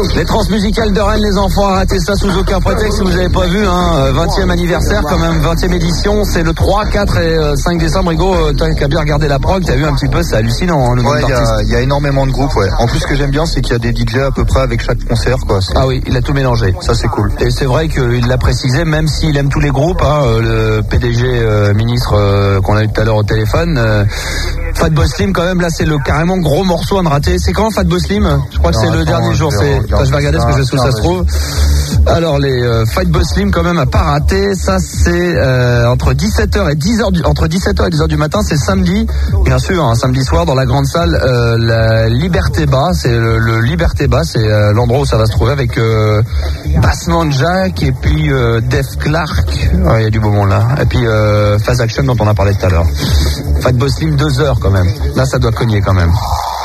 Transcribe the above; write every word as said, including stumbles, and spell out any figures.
Les transmusicales de Rennes, les enfants, arrêtez ça sous aucun prétexte si vous n'avez pas vu, hein. vingtième anniversaire, quand même, vingtième édition, c'est le trois, quatre et cinq décembre. Hugo, t'as qu'à bien regarder la prog, t'as vu un petit peu, c'est hallucinant, hein, le ouais, il y a, y a énormément de groupes, ouais. En plus, ce que j'aime bien, c'est qu'il y a des D J à peu près avec chaque concert, quoi. C'est... Ah oui, il a tout mélangé. Ça, c'est cool. Et c'est vrai qu'il l'a précisé, même s'il aime tous les groupes, hein, le P D G euh, ministre euh, qu'on a eu tout à l'heure au téléphone, euh, Fatboy Slim, quand même, là, c'est le carrément gros morceau à ne rater. C'est quand Fatboy Slim? Je crois que non, c'est attends, le dernier jour. C'est... Attends, je vais regarder parce que je sais où ça se trouve. Alors, les euh, Fatboy Slim, quand même, à pas rater. Ça, c'est euh, entre dix-sept heures et dix heures du, entre dix-sept heures et dix heures du matin. C'est samedi, bien sûr, un hein, samedi soir, dans la grande salle, euh, la Liberté Bas. C'est le, le Liberté Bas, c'est euh, l'endroit où ça va se trouver avec euh, Bassman Jack et puis euh, Def Clark. Il ouais, y a du beau monde là. Et puis euh, Phase Action dont on a parlé tout à l'heure. Fatboy Slim, deux heures quand même. Là, ça doit cogner quand même.